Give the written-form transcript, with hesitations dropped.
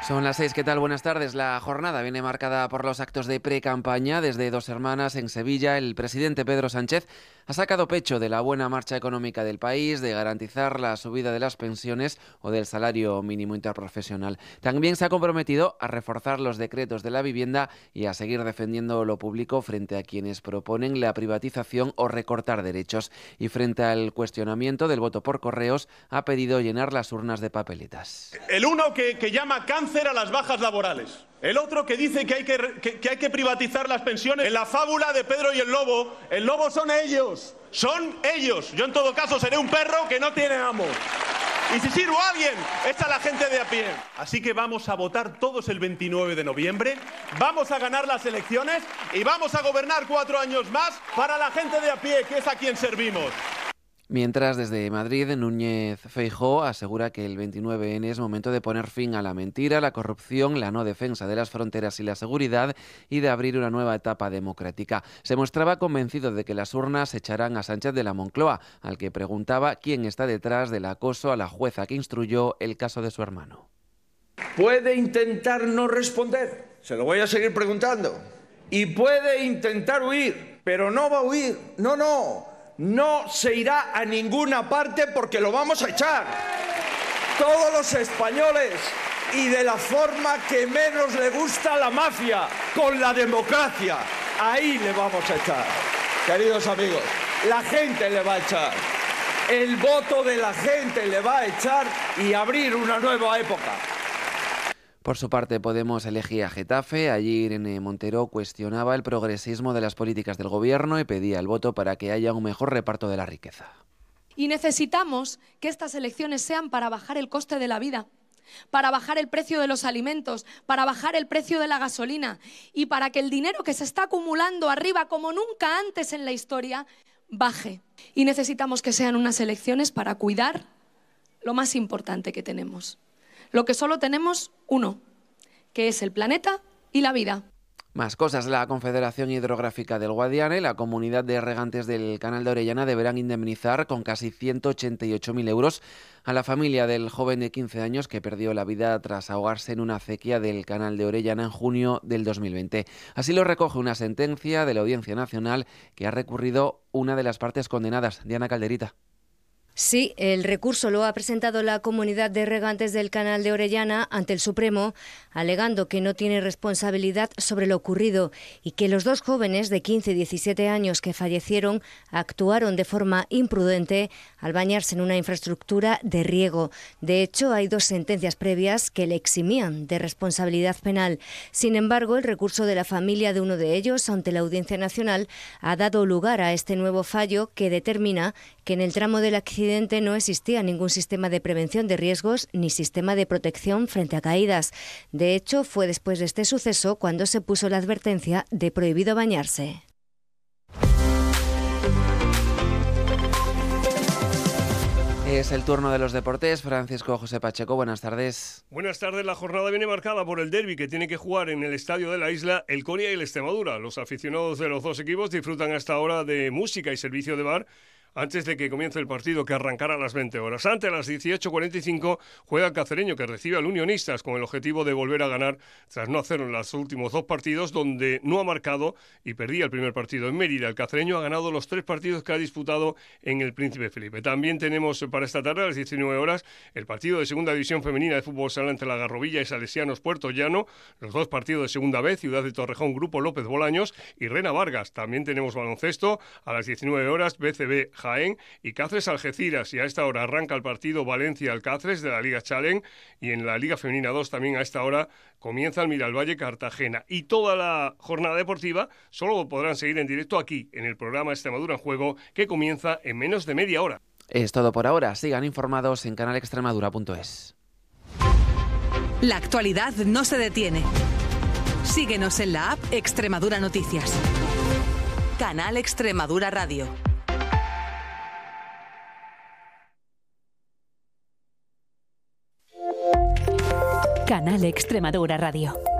Son las 6, ¿qué tal? Buenas tardes. La jornada viene marcada por los actos de pre-campaña. Desde Dos Hermanas, en Sevilla, el presidente Pedro Sánchez ha sacado pecho de la buena marcha económica del país, de garantizar la subida de las pensiones o del salario mínimo interprofesional. También se ha comprometido a reforzar los decretos de la vivienda y a seguir defendiendo lo público frente a quienes proponen la privatización o recortar derechos. Y frente al cuestionamiento del voto por correos, ha pedido llenar las urnas de papeletas. El uno que llama cáncer a las bajas laborales. El otro que dice que hay que privatizar las pensiones. En la fábula de Pedro y el lobo son ellos. Son ellos. Yo en todo caso seré un perro que no tiene amo. Y si sirvo a alguien, es a la gente de a pie. Así que vamos a votar todos el 29 de noviembre, vamos a ganar las elecciones y vamos a gobernar 4 años más para la gente de a pie, que es a quien servimos. Mientras, desde Madrid, Núñez Feijóo asegura que el 29N es momento de poner fin a la mentira, la corrupción, la no defensa de las fronteras y la seguridad y de abrir una nueva etapa democrática. Se mostraba convencido de que las urnas echarán a Sánchez de la Moncloa, al que preguntaba quién está detrás del acoso a la jueza que instruyó el caso de su hermano. Puede intentar no responder, se lo voy a seguir preguntando, y puede intentar huir, pero no va a huir, no se irá a ninguna parte porque lo vamos a echar. Todos los españoles y de la forma que menos le gusta a la mafia, con la democracia. Ahí le vamos a echar. Queridos amigos, la gente le va a echar. El voto de la gente le va a echar y abrir una nueva época. Por su parte, Podemos elegía Getafe. Allí Irene Montero cuestionaba el progresismo de las políticas del gobierno y pedía el voto para que haya un mejor reparto de la riqueza. Y necesitamos que estas elecciones sean para bajar el coste de la vida, para bajar el precio de los alimentos, para bajar el precio de la gasolina y para que el dinero que se está acumulando arriba como nunca antes en la historia baje. Y necesitamos que sean unas elecciones para cuidar lo más importante que tenemos. Lo que solo tenemos uno, que es el planeta y la vida. Más cosas. La Confederación Hidrográfica del Guadiana y la Comunidad de Regantes del Canal de Orellana deberán indemnizar con casi 188.000 euros a la familia del joven de 15 años que perdió la vida tras ahogarse en una acequia del Canal de Orellana en junio del 2020. Así lo recoge una sentencia de la Audiencia Nacional que ha recurrido una de las partes condenadas. Diana Calderita. Sí, el recurso lo ha presentado la Comunidad de Regantes del Canal de Orellana ante el Supremo, alegando que no tiene responsabilidad sobre lo ocurrido y que los dos jóvenes de 15 y 17 años que fallecieron actuaron de forma imprudente al bañarse en una infraestructura de riego. De hecho, hay dos sentencias previas que le eximían de responsabilidad penal. Sin embargo, el recurso de la familia de uno de ellos ante la Audiencia Nacional ha dado lugar a este nuevo fallo que determina que en el tramo del accidente no existía ningún sistema de prevención de riesgos ni sistema de protección frente a caídas. De hecho, fue después de este suceso cuando se puso la advertencia de prohibido bañarse. Es el turno de los deportes. Francisco José Pacheco, buenas tardes. Buenas tardes. La jornada viene marcada por el derbi que tiene que jugar en el estadio de la isla el Coria y el Extremadura. Los aficionados de los dos equipos disfrutan hasta ahora de música y servicio de bar antes de que comience el partido, que arrancará a las 20 horas. Antes, a las 18:45, juega el Cacereño, que recibe al Unionistas con el objetivo de volver a ganar tras no hacerlo en los últimos dos partidos, donde no ha marcado y perdía el primer partido en Mérida. El Cacereño ha ganado los 3 partidos que ha disputado en el Príncipe Felipe. También tenemos para esta tarde, a las 19 horas, el partido de Segunda División Femenina de Fútbol Sala entre La Garrovilla y Salesianos Puerto Llano, los 2 partidos de Segunda B, Ciudad de Torrejón, Grupo López Bolaños y Rena Vargas. También tenemos baloncesto, a las 19 horas, BCB Jaén y Cáceres Algeciras, y a esta hora arranca el partido Valencia-Alcáceres de la Liga Challenge, y en la Liga Femenina 2 también a esta hora comienza el Miralvalle Cartagena. Y toda la jornada deportiva solo lo podrán seguir en directo aquí en el programa Extremadura en Juego, que comienza en menos de media hora. Es todo por ahora. Sigan informados en canalextremadura.es. La actualidad no se detiene. Síguenos en la app Extremadura Noticias. Canal Extremadura Radio. Canal Extremadura Radio.